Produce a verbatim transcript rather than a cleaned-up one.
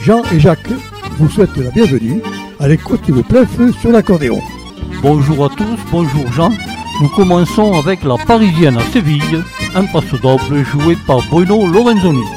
Jean et Jacques vous souhaitent la bienvenue à l'écoute de Plein Feu sur l'accordéon. Bonjour à tous, bonjour Jean. Nous commençons avec la Parisienne à Séville, un passe doble joué par Bruno Lorenzoni.